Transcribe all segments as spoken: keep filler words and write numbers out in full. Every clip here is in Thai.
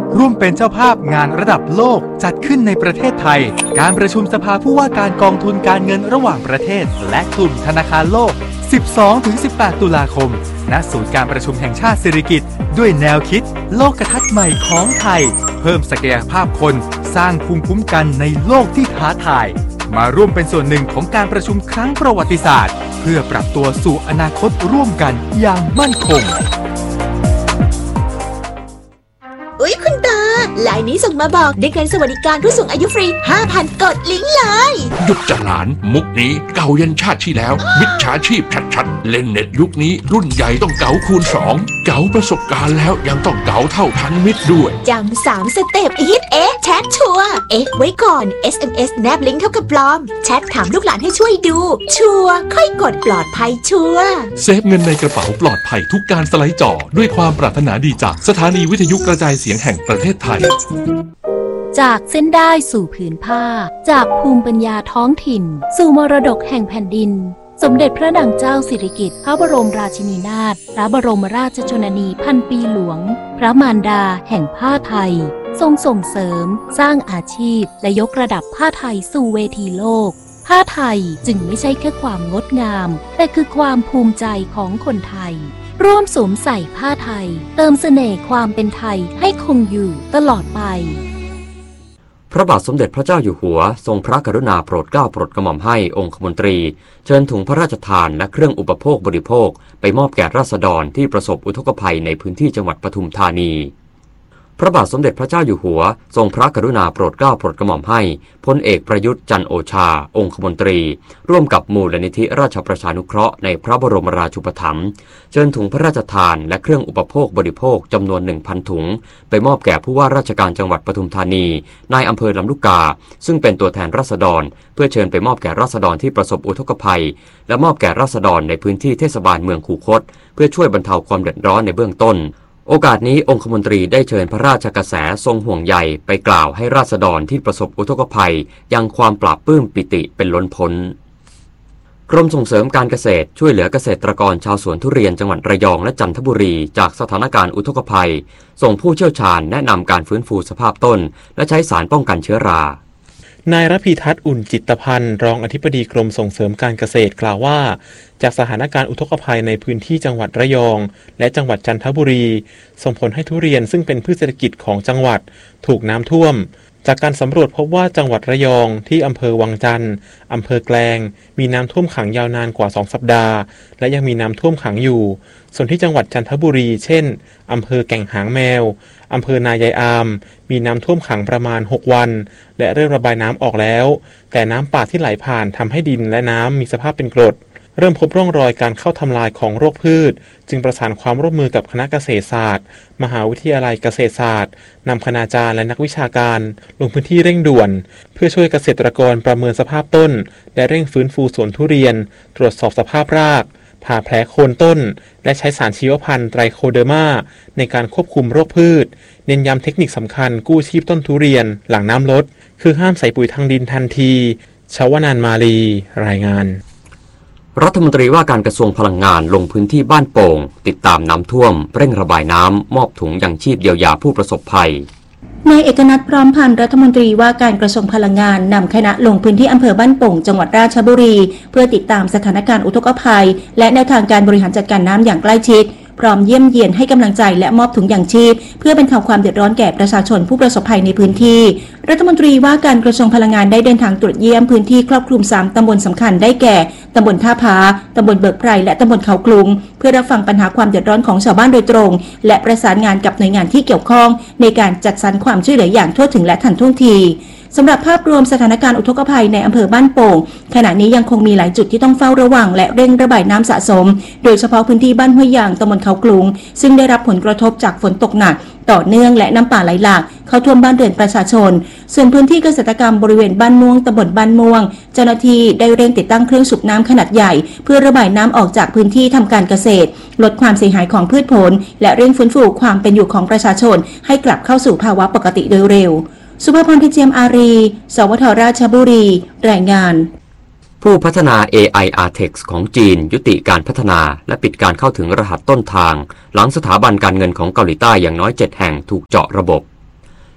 ร่วมเป็นเจ้าภาพงานระดับโลกจัดขึ้นในประเทศไทยการประชุมสภาผู้ว่าการกองทุนการเงินระหว่างประเทศและกลุ่มธนาคารโลก สิบสองถึงสิบแปด ตุลาคมณศูนย์การประชุมแห่งชาติสิริกิติ์ด้วยแนวคิดโลกทัศน์ใหม่ของไทยเพิ่มศักยภาพคนสร้างภูมิคุ้มกันในโลกที่ท้าทายมาร่วมเป็นส่วนหนึ่งของการประชุมครั้งประวัติศาสตร์เพื่อปรับตัวสู่อนาคตร่วมกันอย่างมั่นคงอุ๊ยคุณตาไลน์นี้ส่งมาบอกได้เงินสวัสดิการผู้สูงอายุฟรี ห้าพัน กดลิงก์เลยหยุดจ้ะหลานมุกนี้เก่ายันชาติที่แล้วมิจฉาชีพชัดๆเล่นเน็ตยุคนี้รุ่นใหญ่ต้องเก๋าคูณสองเก๋าประสบการณ์แล้วยังต้องเก๋าเท่าทันมิตรด้วยจำสามสเต็ปฮิตเอ๊ะแชทชัวร์เอ๊ะไว้ก่อน เอส เอ็ม เอส แนบลิงก์เท่ากับปลอมแชทถามลูกหลานให้ช่วยดูชัวร์ค่อยกดปลอดภัยชัวร์เซฟเงินในกระเป๋าปลอดภัยทุกการสไลด์จอด้วยความปรารถนาดีจากสถานีวิทยุกระจายเสียงแห่งประเทศไทยจากเส้นได้สู่ผืนผ้าจากภูมิปัญญาท้องถิ่นสู่มรดกแห่งแผ่นดินสมเด็จพระนางเจ้าสิริกิติ์พระบรมราชินีนาถพระบรมราชชนนีพันปีหลวงพระมารดาแห่งผ้าไทยทรงส่งเสริมสร้างอาชีพและยกระดับผ้าไทยสู่เวทีโลกผ้าไทยจึงไม่ใช่แค่ความงดงามแต่คือความภูมิใจของคนไทยร่วมสวมใส่ผ้าไทยเติมเสน่ห์ความเป็นไทยให้คงอยู่ตลอดไปพระบาทสมเด็จพระเจ้าอยู่หัวทรงพระกรุณาโปรดเกล้าโปรดกระหม่อมให้องคมนตรีเชิญถุงพระราชทานและเครื่องอุปโภคบริโภคไปมอบแก่ราษฎรที่ประสบอุทกภัยในพื้นที่จังหวัดปทุมธานีพระบาทสมเด็จพระเจ้าอยู่หัวทรงพระกรุณาโปรดเกล้าโปรดกระหม่อมให้พลเอกประยุทธ์จันทร์โอชาองคมนตรีร่วมกับมูลนิธิราชประชานุเคราะห์ในพระบรมราชูปถัมภ์เชิญถุงพระราชทานและเครื่องอุปโภคบริโภคจำนวน หนึ่งพัน ถุงไปมอบแก่ผู้ว่าราชการจังหวัดปทุมธานีนายอำเภอลำลูกกาซึ่งเป็นตัวแทนราษฎรเพื่อเชิญไปมอบแก่ราษฎรที่ประสบอุทกภัยและมอบแก่ราษฎรในพื้นที่เทศบาลเมืองคูคตเพื่อช่วยบรรเทาความเดือดร้อนในเบื้องต้นโอกาสนี้องคมนตรีได้เชิญพระราชกระแสทรงห่วงใยไปกล่าวให้ราษฎรที่ประสบอุทกภัยยังความปราบปลื้มปิติเป็นล้นพ้นกรมส่งเสริมการเกษตรช่วยเหลือเกษตรกรชาวสวนทุเรียนจังหวัดระยองและจันทบุรีจากสถานการณ์อุทกภัยส่งผู้เชี่ยวชาญแนะนำการฟื้นฟูสภาพต้นและใช้สารป้องกันเชื้อรานายระพีทัศน์อุ่นจิตพันธ์รองอธิบดีกรมส่งเสริมการเกษตรกล่าวว่าจากสถานการณ์อุทกภัยในพื้นที่จังหวัดระยองและจังหวัดจันทบุรีส่งผลให้ทุเรียนซึ่งเป็นพืชเศรษฐกิจของจังหวัดถูกน้ำท่วมจากการสำรวจพบว่าจังหวัดระยองที่อำเภอวังจันทร์อำเภอแกลงมีน้ำท่วมขังยาวนานกว่าสองสัปดาห์และยังมีน้ำท่วมขังอยู่ส่วนที่จังหวัดจันทบุรีเช่นอำเภอแก่งหางแมวอำเภอนายายอามมีน้ำท่วมขังประมาณหกวันและเริ่มระบายน้ำออกแล้วแต่น้ำป่าที่ไหลผ่านทำให้ดินและน้ำมีสภาพเป็นกรดเริ่มพบร่องรอยการเข้าทำลายของโรคพืชจึงประสานความร่วมมือกับคณะเกษตรศาสตร์มหาวิทยาลัยเกษตรศาสตร์นำคณาจารย์และนักวิชาการลงพื้นที่เร่งด่วนเพื่อช่วยเกษตรกรประเมินสภาพต้นและเร่งฟื้นฟูสวนทุเรียนตรวจสอบสภาพรากผ่าแผลโคนต้นและใช้สารชีวพันธุ์ไตรโคเดอร์มาในการควบคุมโรคพืชเน้นย้ำเทคนิคสำคัญกู้ชีพต้นทุเรียนหลังน้ำลดคือห้ามใส่ปุ๋ยทางดินทันทีชวนานมาลีรายงานรัฐมนตรีว่าการกระทรวงพลังงานลงพื้นที่บ้านโป่งติดตามน้ำท่วมเร่งระบายน้ำมอบถุงยังชีพเยียวยาผู้ประสบภัยนายเอกนัทพร้อมพันธ์รัฐมนตรีว่าการกระทรวงพลังงานนำคณะลงพื้นที่อำเภอบ้านโป่งจังหวัดราชบุรีเพื่อติดตามสถานการณ์อุทกภัยและแนวทางการบริหารจัดการน้ำอย่างใกล้ชิดพร้อมเยี่ยมเยียนให้กำลังใจและมอบถุงยางชีพเพื่อบรรเทาความเดือดร้อนแก่ประชาชนผู้ประสบภัยในพื้นที่รัฐมนตรีว่าการกระทรวงพลังงานได้เดินทางตรวจเยี่ยมพื้นที่ครอบคลุมสามตำบลสำคัญได้แก่ตำบลท่าผาตำบลเบิกไพรและตำบลเขากรุงเพื่อรับฟังปัญหาความเดือดร้อนของชาวบ้านโดยตรงและประสานงานกับหน่วยงานที่เกี่ยวข้องในการจัดสรรความช่วยเหลืออย่างทั่วถึงและทันท่วงทีสำหรับภาพรวมสถานการณ์อุทกภัยในอำเภอบ้านโป่งขณะนี้ยังคงมีหลายจุดที่ต้องเฝ้าระวังและเร่งระบายน้ำสะสมโดยเฉพาะพื้นที่บ้านห้วยยางตำบลเขากรุงซึ่งได้รับผลกระทบจากฝนตกหนักต่อเนื่องและน้ำป่าไหลหลากเข้าท่วมบ้านเรือนประชาชนส่วนพื้นที่เกษตรกรรมบริเวณบ้านม่วงตำบลบ้านม่วงเจ้าหน้าที่ได้เร่งติดตั้งเครื่องสูบน้ำขนาดใหญ่เพื่อระบายน้ำออกจากพื้นที่ทำการเกษตรลดความเสียหายของพืชผลและเร่งฟื้นฟูความเป็นอยู่ของประชาชนให้กลับเข้าสู่ภาวะปกติโดยเร็วสุภาพร พิเจียมอารีสวทราชบุรีรายงานผู้พัฒนา เอ ไอ อาร์ ที อี เอ็กซ์ ของจีนยุติการพัฒนาและปิดการเข้าถึงรหัสต้นทางหลังสถาบันการเงินของเกาหลีใต้อย่างน้อยเจ็ดแห่งถูกเจาะระบบ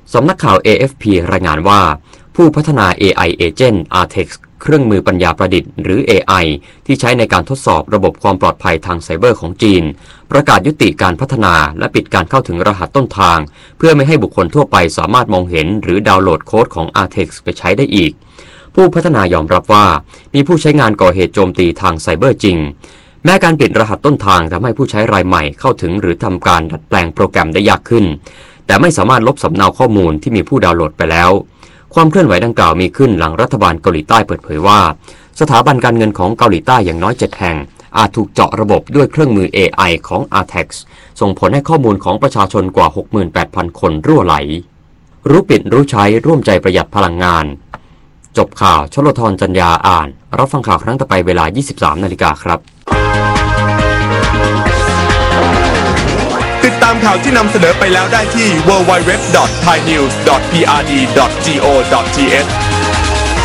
สำนักข่าว เอ เอฟ พี รายงานว่าผู้พัฒนา เอ ไอ Agent อาร์ ที อี เอ็กซ์ เครื่องมือปัญญาประดิษฐ์หรือ เอ ไอ ที่ใช้ในการทดสอบระบบความปลอดภัยทางไซเบอร์ของจีนประกาศยุติการพัฒนาและปิดการเข้าถึงรหัสต้นทางเพื่อไม่ให้บุคคลทั่วไปสามารถมองเห็นหรือดาวน์โหลดโค้ดของ อาร์ ที อี เอ็กซ์ ไปใช้ได้อีกผู้พัฒนายอมรับว่ามีผู้ใช้งานก่อเหตุโจมตีทางไซเบอร์จริงแม้การปิดรหัสต้นทางทำให้ผู้ใช้รายใหม่เข้าถึงหรือทำการดัดแปลงโปรแกรมได้ยากขึ้นแต่ไม่สามารถลบสำเนาข้อมูลที่มีผู้ดาวน์โหลดไปแล้วความเคลื่อนไหวดังกล่าวมีขึ้นหลังรัฐบาลเกาหลีใต้เปิดเผยว่าสถาบันการเงินของเกาหลีใต้อย่างน้อยเจ็ดแห่งอาจถูกเจาะระบบด้วยเครื่องมือ เอ ไอ ของ อาร์ ที อี เอ็กซ์ ส่งผลให้ข้อมูลของประชาชนกว่า หกหมื่นแปดพัน คนรั่วไหลรู้ปิดรู้ใช้ร่วมใจประหยัดพลังงานจบข่าวชลธรจัญญาอ่านรับฟังข่าวครั้งต่อไปเวลา ยี่สิบสามนาฬิกาครับติดตามข่าวที่นำเสนอไปแล้วได้ที่ ดับเบิลยู ดับเบิลยู ดับเบิลยู ดอท ไทยนิวส์ ดอท พี อาร์ ดี ดอท จี โอ ดอท ที เอช